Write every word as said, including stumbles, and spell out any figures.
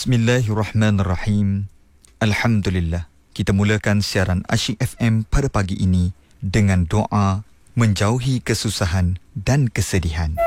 Bismillahirrahmanirrahim. Alhamdulillah. Kita mulakan siaran Asyik F M pada pagi ini dengan doa menjauhi kesusahan dan kesedihan.